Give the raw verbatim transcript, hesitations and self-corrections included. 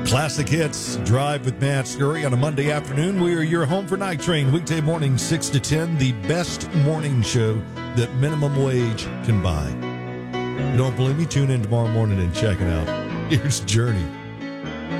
Classic Hits, Drive with Matt Scurry on a Monday afternoon. We are your home for Night Train, weekday morning, six to ten, the best morning show that minimum wage can buy. You don't believe me? Tune in tomorrow morning and check it out. Here's Journey.